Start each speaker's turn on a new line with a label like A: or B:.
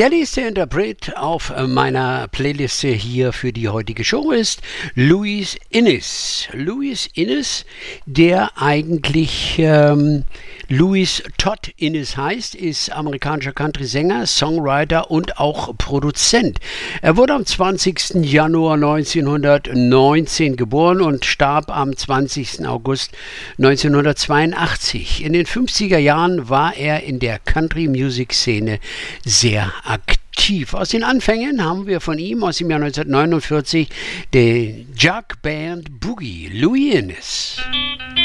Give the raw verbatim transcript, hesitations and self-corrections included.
A: Der nächste Interpret auf meiner Playliste hier für die heutige Show ist Louis Innes. Louis Innes, der eigentlich ähm, Louis Todd Innes heißt, ist amerikanischer Country-Sänger, Songwriter und auch Produzent. Er wurde am zwanzigsten Januar neunzehnhundertneunzehn geboren und starb am zwanzigsten August neunzehnhundertzweiundachtzig. In den fünfziger Jahren war er in der Country-Music-Szene sehr aktiv. Aus den Anfängen haben wir von ihm aus dem Jahr neunzehnhundertneunundvierzig den Jug Band Boogie, Louis Innes.